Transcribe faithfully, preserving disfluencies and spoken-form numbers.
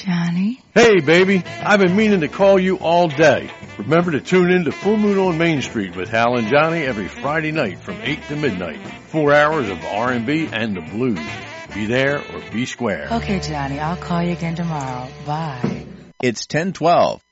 Johnny? Hey, baby. I've been meaning to call you all day. Remember to tune in to Full Moon on Main Street with Hal and Johnny every Friday night from eight to midnight. Four hours of R and B and the blues. Be there or be square. Okay, Johnny. I'll call you again tomorrow. Bye. It's ten twelve.